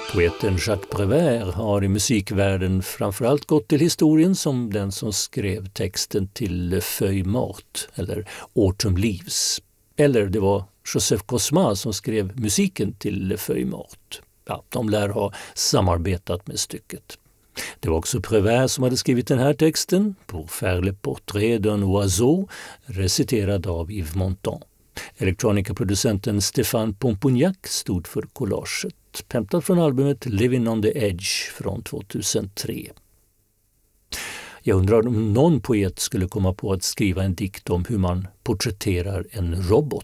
Poeten Jacques Prévert har i musikvärlden framförallt gått till historien som den som skrev texten till Le Feuille Morte eller Autumn Leaves. Eller det var Joseph Cosma som skrev musiken till Le Feuille Morte. Ja, de lär ha samarbetat med stycket. Det var också Prévert som hade skrivit den här texten, Pour faire le portrait d'un oiseau, reciterad av Yves Montand. Elektronikaproducenten Stéphane Pomponiac stod för collaget, hämtat från albumet Living on the Edge från 2003. Jag undrar om någon poet skulle komma på att skriva en dikt om hur man porträtterar en robot.